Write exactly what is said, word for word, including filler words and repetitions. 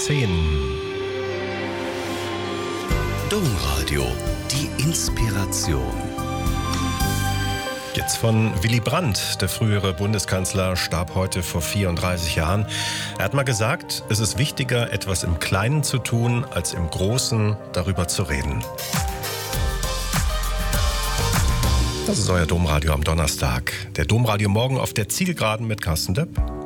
zehn. Domradio, die Inspiration. Jetzt von Willy Brandt. Der frühere Bundeskanzler starb heute vor vierunddreißig Jahren. Er hat mal gesagt, es ist wichtiger, etwas im Kleinen zu tun, als im Großen darüber zu reden. Das ist euer Domradio am Donnerstag. Der Domradio morgen auf der Zielgeraden mit Carsten Döpp.